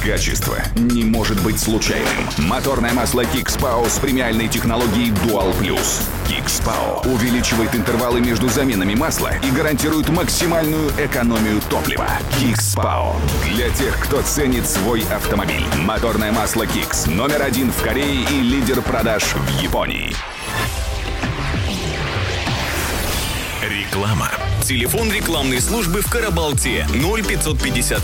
Качество не может быть случайным. Моторное масло Kix-Pao с премиальной технологией Dual Plus. Kix-Pao увеличивает интервалы между заменами масла и гарантирует максимальную экономию топлива. Kix-Pao. Для тех, кто ценит свой автомобиль. Моторное масло Kix. Номер 1 в Корее и лидер продаж в Японии. Реклама. Телефон рекламной службы в Карабалте 0550